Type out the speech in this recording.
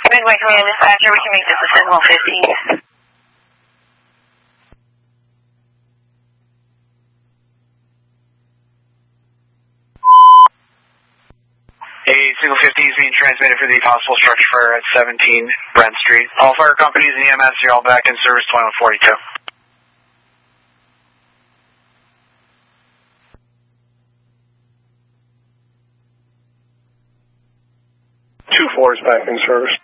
Midway Command Dispatcher, we can make this a Signal 50. A Signal 50 is being transmitted for the possible structure fire at 17 Brent Street. All fire companies and EMS are all back in service 2142. 2-4 is back in service.